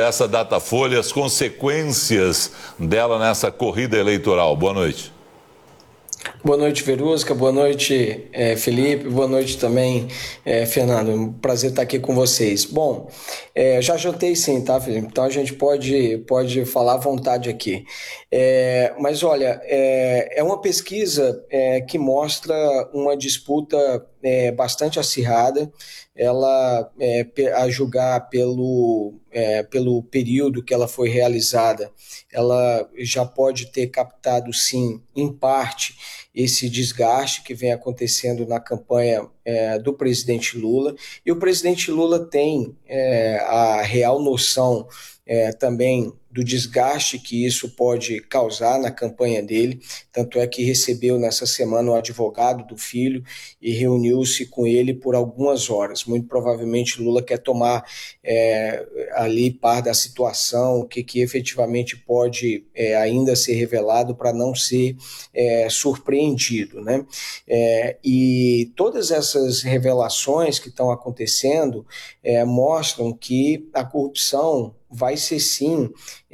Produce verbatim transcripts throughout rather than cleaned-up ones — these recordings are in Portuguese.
essa Datafolha, as consequências dela nessa corrida eleitoral. Boa noite. Boa noite, Verusca. Boa noite, é, Felipe. Boa noite também, é, Fernando. Um prazer estar aqui com vocês. Bom, é, já jantei sim, tá, Felipe? Então a gente pode, pode falar à vontade aqui. É, mas olha, é, é uma pesquisa é, que mostra uma disputa é, bastante acirrada. Ela, é, a julgar pelo, é, pelo período que ela foi realizada, ela já pode ter captado, sim, em parte, esse desgaste que vem acontecendo na campanha é, do presidente Lula. E o presidente Lula tem é, a real noção é, também do desgaste que isso pode causar na campanha dele, tanto é que recebeu nessa semana o advogado do filho e reuniu-se com ele por algumas horas. Muito provavelmente Lula quer tomar é, ali par da situação, o que, que efetivamente pode é, ainda ser revelado para não ser é, surpreendido, né? É, e todas essas revelações que estão acontecendo é, mostram que a corrupção vai ser sim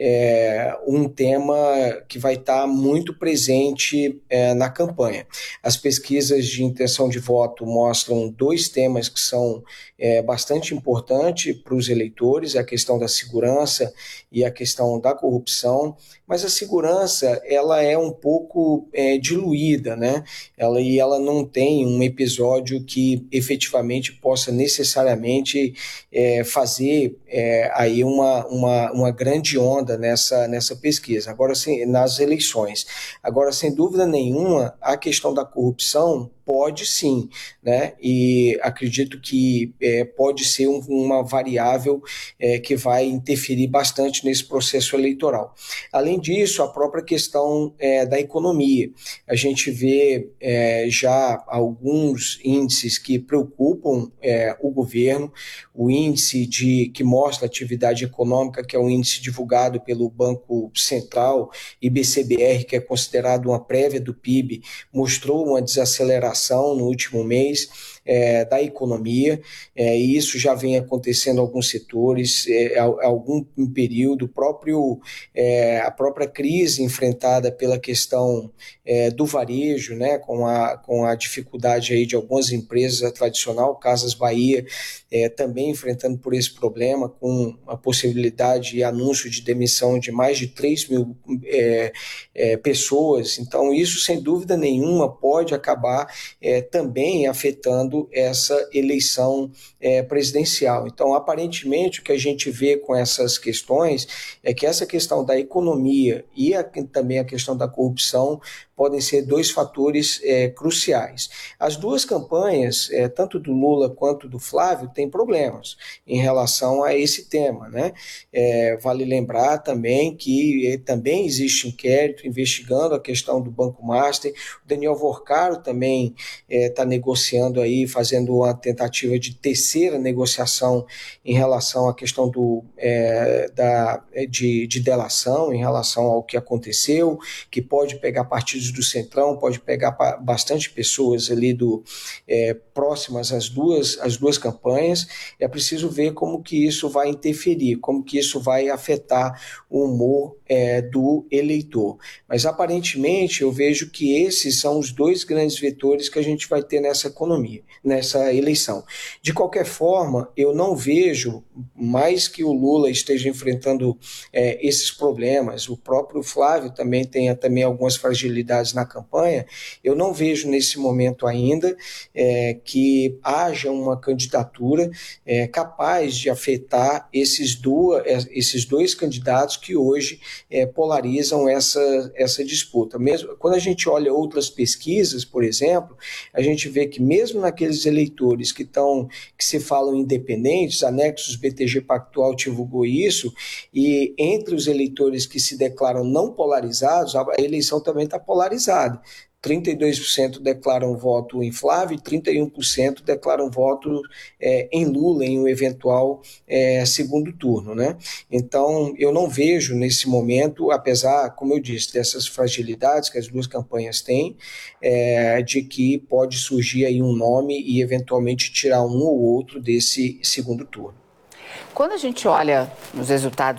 é, um tema que vai estar muito presente é, na campanha. As pesquisas de intenção de voto mostram dois temas que são é, bastante importantes para os eleitores, a questão da segurança e a questão da corrupção, mas a segurança ela é um pouco é, diluída, né? Ela, e ela não tem um episódio que efetivamente possa necessariamente é, fazer é, aí uma, uma, uma grande onda nessa, nessa pesquisa, agora sim, nas eleições. Agora, sem dúvida nenhuma, a questão da corrupção pode sim, né? E acredito que é, pode ser um, uma variável é, que vai interferir bastante nesse processo eleitoral. Além disso, a própria questão é, da economia. A gente vê é, já alguns índices que preocupam é, o governo, o índice de, que mostra a atividade econômica, que é um índice divulgado pelo Banco Central, I B C B R, que é considerado uma prévia do P I B, mostrou uma desaceleração no último mês é, da economia, é, e isso já vem acontecendo em alguns setores, é, há algum período, próprio, é, a própria crise enfrentada pela questão é, do varejo, né, com, a, com a dificuldade aí de algumas empresas, a tradicional Casas Bahia, é, também enfrentando por esse problema, com a possibilidade e anúncio de demissão de mais de três mil é, é, pessoas. Então isso, sem dúvida nenhuma, pode acabar é, também afetando essa eleição é, presidencial. Então, aparentemente, o que a gente vê com essas questões é que essa questão da economia e a, também a questão da corrupção podem ser dois fatores é, cruciais. As duas campanhas, é, tanto do Lula quanto do Flávio, têm problemas em relação a esse tema, né? É, vale lembrar também que é, também existe inquérito investigando a questão do Banco Master. O Daniel Vorcaro também está é, negociando aí, fazendo uma tentativa de terceira negociação em relação à questão do, é, da, de, de delação, em relação ao que aconteceu, que pode pegar partidos do Centrão, pode pegar bastante pessoas ali do, é, próximas às duas, às duas campanhas. É preciso ver como que isso vai interferir, como que isso vai afetar o humor é, do eleitor. Mas aparentemente eu vejo que esses são os dois grandes vetores que a gente vai ter nessa economia, nessa eleição. De qualquer forma, eu não vejo, mais que o Lula esteja enfrentando é, esses problemas, o próprio Flávio também tenha também algumas fragilidades na campanha, eu não vejo nesse momento ainda é, que haja uma candidatura é, capaz de afetar esses, duas, esses dois candidatos que hoje é, polarizam essa, essa disputa. Mesmo, quando a gente olha outras pesquisas, por exemplo, a gente vê que mesmo naqueles eleitores que, tão, que se falam independentes, a Nexus B T G Pactual divulgou isso, e entre os eleitores que se declaram não polarizados, a eleição também está polarizada. trinta e dois por cento declaram voto em Flávio e trinta e um por cento declaram voto é, em Lula em um eventual é, segundo turno, né? Então, eu não vejo nesse momento, apesar, como eu disse, dessas fragilidades que as duas campanhas têm, é, de que pode surgir aí um nome e eventualmente tirar um ou outro desse segundo turno. Quando a gente olha os resultados